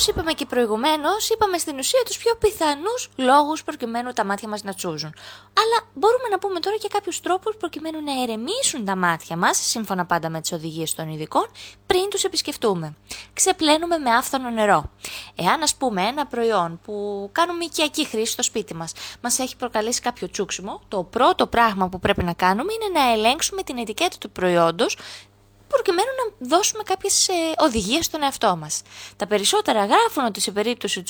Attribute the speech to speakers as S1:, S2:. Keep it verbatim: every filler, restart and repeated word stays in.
S1: όπως είπαμε και προηγουμένως, είπαμε στην ουσία τους πιο πιθανούς λόγους προκειμένου τα μάτια μας να τσούζουν. Αλλά μπορούμε να πούμε τώρα και κάποιους τρόπους προκειμένου να ερεμήσουν τα μάτια μας, σύμφωνα πάντα με τις οδηγίες των ειδικών, πριν τους επισκεφτούμε. Ξεπλένουμε με άφθονο νερό. Εάν, ας πούμε, ένα προϊόν που κάνουμε οικιακή χρήση στο σπίτι μας μας έχει προκαλέσει κάποιο τσούξιμο, το πρώτο πράγμα που πρέπει να κάνουμε είναι να ελέγξουμε την ετικέτα του προϊόντος, προκειμένου να δώσουμε κάποιες ε, οδηγίες στον εαυτό μας. Τα περισσότερα γράφουν ότι σε περίπτωση